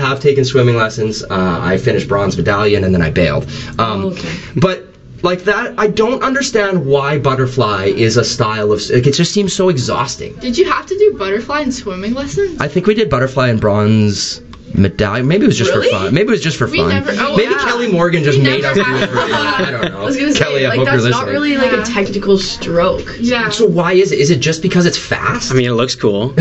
have taken swimming lessons. I finished bronze medallion and then I bailed. Okay. But like that, I don't understand why butterfly is a style of... Like, it just seems so exhausting. Did you have to do butterfly in swimming lessons? I think we did butterfly and bronze medallion. Maybe it was just for fun. Maybe it was just for fun. Maybe Kelly Morgan just made us do it for fun. I don't know. I was going to say, Kelly, I hope that's you're not listening. really like a technical stroke. Yeah. So why is it? Is it just because it's fast? I mean, it looks cool.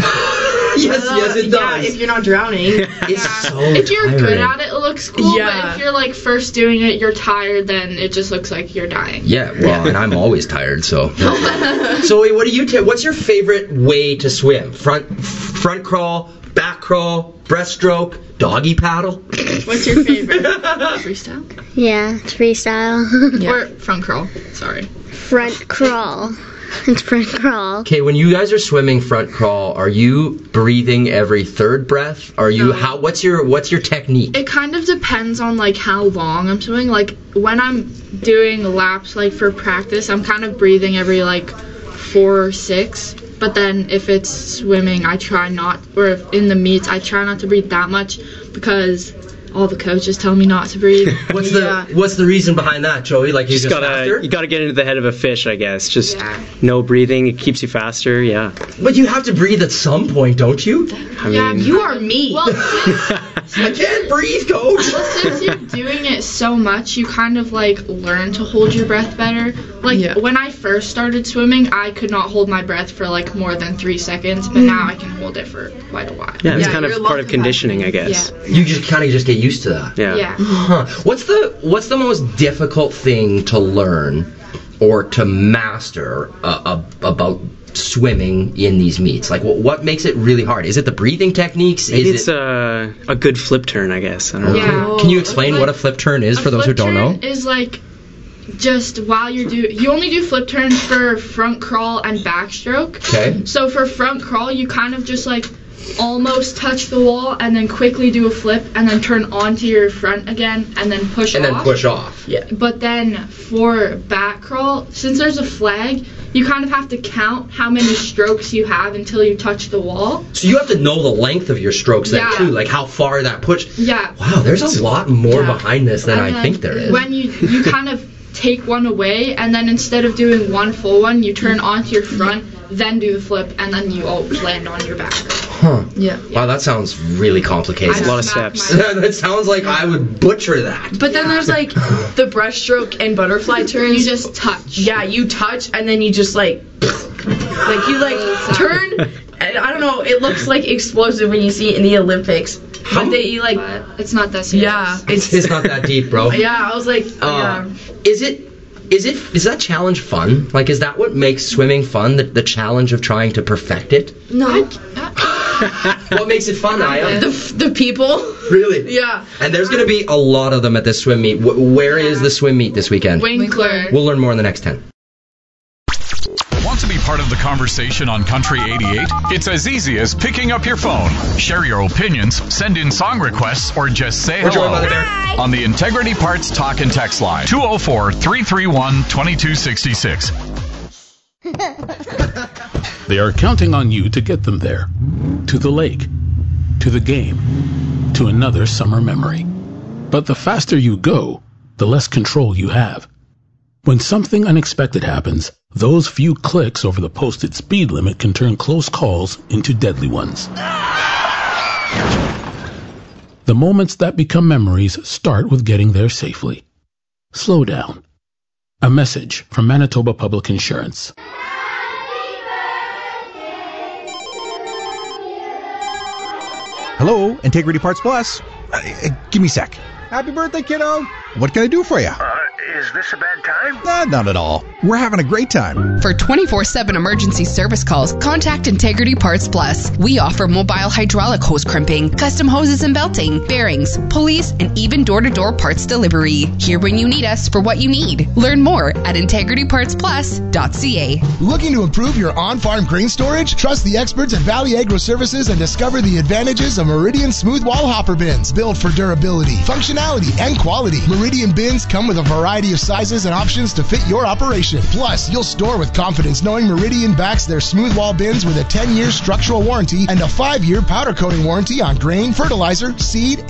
Yes, it does. Yeah, if you're not drowning. It's so If you're good tiring. at it, it looks cool. Yeah. But if you're like first doing it, you're tired, then it just looks like you're dying. Yeah, well, and I'm always tired, so. So, what do you what's your favorite way to swim? Front crawl, back crawl, breaststroke, doggy paddle? What's your favorite? Freestyle? Yeah, it's freestyle. Or front crawl. Sorry. Front crawl. It's front crawl. Okay, when you guys are swimming front crawl, are you breathing every third breath? Are you what's your technique? It kind of depends on like how long I'm swimming. Like when I'm doing laps like for practice, I'm kind of breathing every like 4 or 6. But then if it's swimming, I try not, or if in the meets, I try not to breathe that much because all the coaches tell me not to breathe. What's the reason behind that, Joey? Like you just faster? You gotta get into the head of a fish, I guess. Just no breathing, it keeps you faster. Yeah. But you have to breathe at some point, don't you? I mean, You are me. Well, I can't breathe, coach. since you're doing it so much, you kind of like learn to hold your breath better. Like when I first started swimming, I could not hold my breath for like more than 3 seconds, but now I can hold it for quite a while. yeah, it's kind you're of part of conditioning, I guess. Yeah. You just kind of just get used to that. Yeah. Yeah. Huh. What's the most difficult thing to learn or to master about swimming in these meets? Like, what makes it really hard? Is it the breathing techniques? Maybe it's a good flip turn, I guess. I don't know. Yeah. Can you explain what a flip turn is for those who don't know? Flip turn is like just while you only do flip turns for front crawl and backstroke. Okay. So for front crawl, you kind of just like almost touch the wall and then quickly do a flip and then turn onto your front again and then push And off. then push off. Yeah. But then for back crawl, since there's a flag, you kind of have to count how many strokes you have until you touch the wall. So you have to know the length of your strokes then Yeah. too, like how far that push. Yeah. Wow, there's a lot more Yeah. behind this than And I then think there is. When you kind of take one away, and then instead of doing one full one, you turn onto your front, then do the flip, and then you always land on your back. Huh. Yeah. Wow, that sounds really complicated. A lot of smacked steps. my- That sounds like I would butcher that. But then there's like the breaststroke and butterfly turns. You just touch. Yeah, you touch and then you just like you like turn. And I don't know. It looks like explosive when you see it in the Olympics. But they you like. But it's not that serious. Yeah. It's not that deep, bro. Yeah. I was like. Yeah. Is that challenge fun? Like, is that what makes swimming fun? The challenge of trying to perfect it? No. What makes it fun, Aya? The people. Really? Yeah. And there's going to be a lot of them at this swim meet. Where is the swim meet this weekend? Winkler. We'll learn more in the next 10. Want to be part of the conversation on Country 88? It's as easy as picking up your phone. Share your opinions, send in song requests, or just say We're joined hello by the Bear. on the Integrity Parts Talk and Text line. 204-331-2266. They are counting on you to get them there. To the lake. To the game. To another summer memory. But the faster you go, the less control you have. When something unexpected happens, those few clicks over the posted speed limit can turn close calls into deadly ones. The moments that become memories start with getting there safely. Slow down. A message from Manitoba Public Insurance. Hello, Integrity Parts Plus. Give me a sec. Happy birthday, kiddo. What can I do for you? Is this a bad time? Not at all. We're having a great time. For 24/7 emergency service calls, contact Integrity Parts Plus. We offer mobile hydraulic hose crimping, custom hoses and belting, bearings, pulleys, and even door-to-door parts delivery. Here when you need us for what you need. Learn more at integritypartsplus.ca. Looking to improve your on-farm grain storage? Trust the experts at Valley Agro Services and discover the advantages of Meridian smooth wall hopper bins. Built for durability, functionality, and quality. Meridian bins come with a variety of sizes and options to fit your operation. Plus, you'll store with confidence knowing Meridian backs their smooth wall bins with a 10-year structural warranty and a 5-year powder coating warranty on grain, fertilizer, seed,